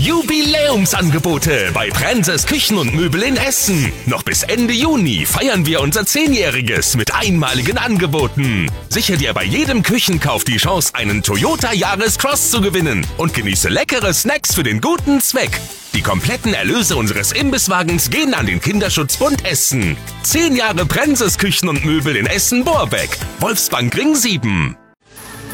Jubiläumsangebote bei Prenses Küchen und Möbel in Essen. Noch bis Ende Juni feiern wir unser 10-jähriges mit einmaligen Angeboten. Sichere dir bei jedem Küchenkauf die Chance, einen Toyota Yaris Cross zu gewinnen und genieße leckere Snacks für den guten Zweck. Die kompletten Erlöse unseres Imbisswagens gehen an den Kinderschutzbund Essen. 10 Jahre Prenses Küchen und Möbel in Essen-Borbeck. Wolfsbankring 7.